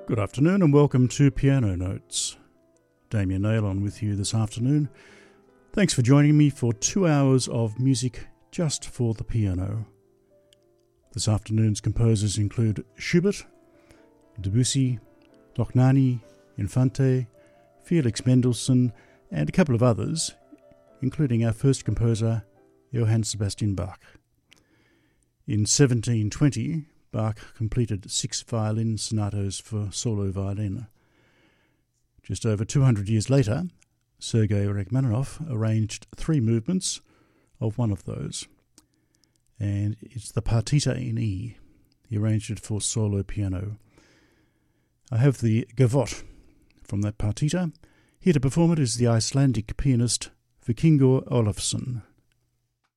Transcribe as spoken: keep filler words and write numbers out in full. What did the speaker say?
Good afternoon and welcome to Piano Notes. Damien Naylon with you this afternoon. Thanks for joining me for two hours of music just for the piano. This afternoon's composers include Schubert, Debussy, Dohnányi, Infante, Felix Mendelssohn, and a couple of others, including our first composer, Johann Sebastian Bach. In seventeen twenty, Bach completed six violin sonatos for solo violin. Just over two hundred years later, Sergei Rachmaninoff arranged three movements of one of those, and it's the Partita in E. He arranged it for solo piano. I have the Gavotte from that partita. Here to perform it is the Icelandic pianist Vikingur Olafsson.